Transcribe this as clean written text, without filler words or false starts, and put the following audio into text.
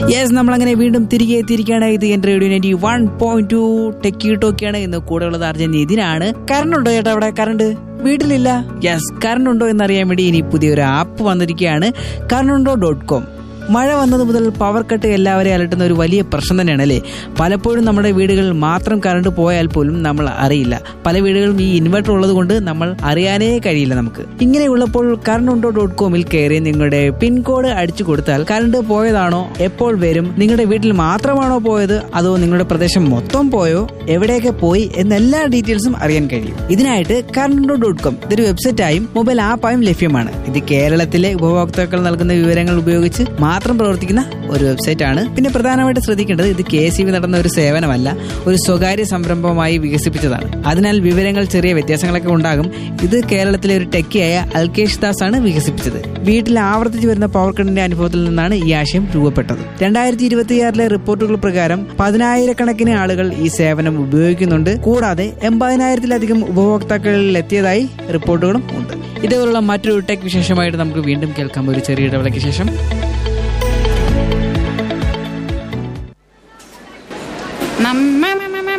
Yes, നമ്മളങ്ങനെ വീണ്ടും തിരികെ എത്തിയിരിക്കുകയാണ്. ഇത് എന്റെ റേഡിയോ 91.2 ടെക്കി ടോക്കിയാണ്. ഇന്ന് കൂടെ ഉള്ളത് അർജൻ ഇതിനാണ്. കറണ്ട് ഉണ്ടോ ചേട്ടാ? അവിടെ കറണ്ട് വീട്ടിലില്ല. യെസ്, കറണ്ട് ഉണ്ടോ എന്നറിയാൻ വേണ്ടി ഇനി പുതിയൊരു ആപ്പ് വന്നിരിക്കുകയാണ്, karantundo.com. മഴ വന്നത് മുതൽ പവർ കട്ട് എല്ലാവരെയും അലട്ടുന്ന ഒരു വലിയ പ്രശ്നം തന്നെയാണ് അല്ലേ. പലപ്പോഴും നമ്മുടെ വീടുകളിൽ മാത്രം കറണ്ട് പോയാൽ പോലും നമ്മൾ അറിയില്ല. പല വീടുകളും ഈ ഇൻവെർട്ടർ ഉള്ളത് കൊണ്ട് നമ്മൾ അറിയാനേ കഴിയില്ല നമുക്ക്. ഇങ്ങനെയുള്ളപ്പോൾ karantundo.com കയറി നിങ്ങളുടെ പിൻകോഡ് അടിച്ചു കൊടുത്താൽ കറണ്ട് പോയതാണോ, എപ്പോൾ വരും, നിങ്ങളുടെ വീട്ടിൽ മാത്രമാണോ പോയത്, അതോ നിങ്ങളുടെ പ്രദേശം മൊത്തം പോയോ, എവിടെയൊക്കെ പോയി എന്നെല്ലാ ഡീറ്റെയിൽസും അറിയാൻ കഴിയും. ഇതിനായിട്ട് karantundo.com ഇതൊരു വെബ്സൈറ്റായും മൊബൈൽ ആപ്പായും ലഭ്യമാണ്. ഇത് കേരളത്തിലെ ഉപഭോക്താക്കൾ നൽകുന്ന വിവരങ്ങൾ ഉപയോഗിച്ച് മാത്രം പ്രവർത്തിക്കുന്ന ഒരു വെബ്സൈറ്റ് ആണ്. പിന്നെ പ്രധാനമായിട്ട് ശ്രദ്ധിക്കേണ്ടത്, ഇത് KSEB നടന്ന ഒരു സേവനമല്ല, ഒരു സ്വകാര്യ സംരംഭമായി വികസിപ്പിച്ചതാണ്. അതിനാൽ വിവരങ്ങൾ ചെറിയ വ്യത്യാസങ്ങളൊക്കെ ഉണ്ടാകും. ഇത് കേരളത്തിലെ ഒരു ടെക്കിയായ അൽകേഷ് ദാസ് ആണ് വികസിപ്പിച്ചത്. വീട്ടിൽ ആവർത്തിച്ചു വരുന്ന പവർ കട്ടിന്റെ അനുഭവത്തിൽ നിന്നാണ് ഈ ആശയം രൂപപ്പെട്ടത്. 2026 റിപ്പോർട്ടുകൾ പ്രകാരം 10,000-കണക്കിന് ആളുകൾ ഈ സേവനം ഉപയോഗിക്കുന്നുണ്ട്. കൂടാതെ 80,000-ലധികം ഉപഭോക്താക്കളിൽ എത്തിയതായി റിപ്പോർട്ടുകളും ഉണ്ട്. ഇതേപോലുള്ള മറ്റൊരു ടെക് വിശേഷമായിട്ട് നമുക്ക് വീണ്ടും കേൾക്കാം ഒരു ചെറിയ ഇടവേളയ്ക്ക് ശേഷം.